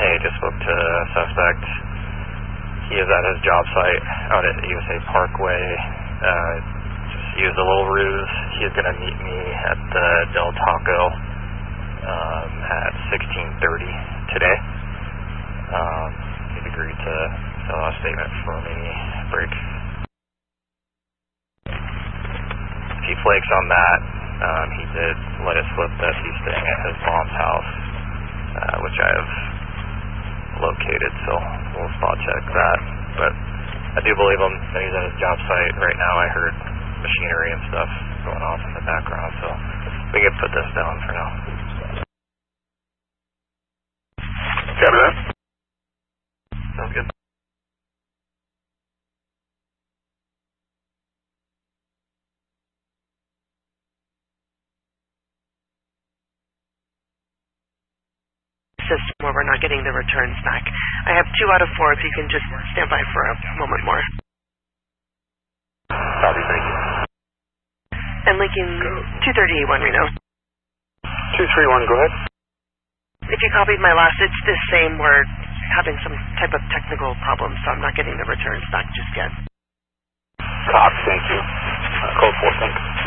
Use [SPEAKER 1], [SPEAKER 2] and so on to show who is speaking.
[SPEAKER 1] Hey, just spoke to a suspect. He is at his job site out at USA Parkway. Just used a little ruse. He's going to meet me at the Del Taco at 16:30 today. He's agreed to fill out a statement for me. Break. If he flakes on that, he did let it slip that he's staying at his mom's house, which I have located, so we'll spot check that. But I do believe him that he's at his job site right now. I heard machinery and stuff going off in the background, so we can put this down for now.
[SPEAKER 2] Copy that.
[SPEAKER 1] Sounds good.
[SPEAKER 3] System where we're not getting the returns back. I have 2 out of 4 if you can just stand by for a moment more.
[SPEAKER 2] Copy, thank you.
[SPEAKER 3] And Lincoln 230A1 Reno.
[SPEAKER 2] 231, go ahead.
[SPEAKER 3] If you copied my last, it's the same. We're having some type of technical problem, so I'm not getting the returns back just yet.
[SPEAKER 2] Copy, thank you. Code 4, thanks.